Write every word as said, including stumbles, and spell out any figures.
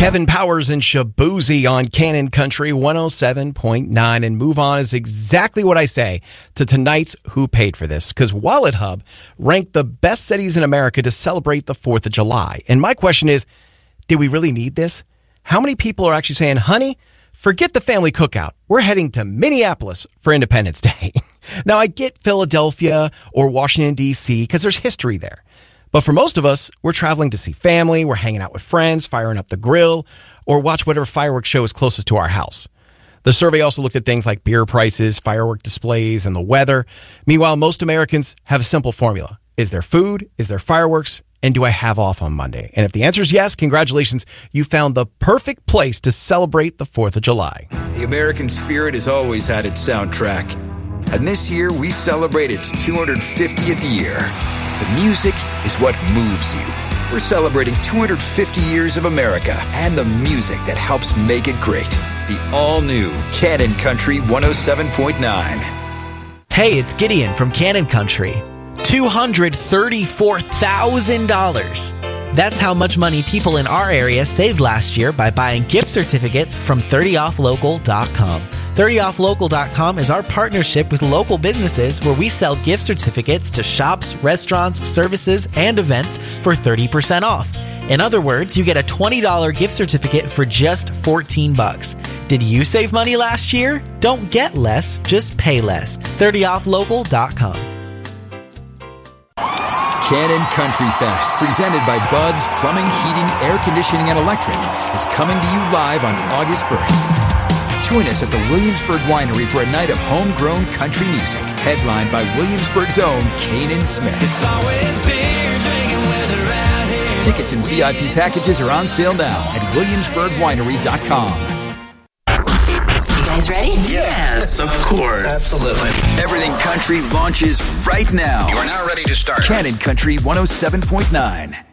Kevin Powers and Shaboozey on Cannon Country one oh seven point nine. And Move On is exactly what I say to tonight's Who Paid for This, because Wallet Hub ranked the best cities in America to celebrate the fourth of July. And my question is, do we really need this? How many people are actually saying, honey, forget the family cookout. We're heading to Minneapolis for Independence Day. Now, I get Philadelphia or Washington, D C, because there's history there. But for most of us, we're traveling to see family, we're hanging out with friends, firing up the grill, or watch whatever fireworks show is closest to our house. The survey also looked at things like beer prices, firework displays, and the weather. Meanwhile, most Americans have a simple formula. Is there food? Is there fireworks? And do I have off on Monday? And if the answer is yes, congratulations, you found the perfect place to celebrate the fourth of July. The American spirit has always had its soundtrack. And this year, we celebrate its two hundred fiftieth year. The music is what moves you. We're celebrating two hundred fifty years of America and the music that helps make it great. The all-new Cannon Country one oh seven point nine. Hey, it's Gideon from Cannon Country. two hundred thirty-four thousand dollars. That's how much money people in our area saved last year by buying gift certificates from thirty off local dot com. thirty off local dot com is our partnership with local businesses where we sell gift certificates to shops, restaurants, services, and events for thirty percent off. In other words, you get a twenty dollars gift certificate for just fourteen bucks. Did you save money last year? Don't get less, just pay less. thirty off local dot com. Cannon Country Fest, presented by Bud's Plumbing, Heating, Air Conditioning, and Electric, is coming to you live on August first. Join us at the Williamsburg Winery for a night of homegrown country music, headlined by Williamsburg's own Kanan Smith. It's always beer drinking weather out here. Tickets and V I P packages are on sale now at williamsburg winery dot com. You guys ready? Yes, of course. Absolutely. Everything Country launches right now. You are now ready to start. Cannon Country one oh seven point nine.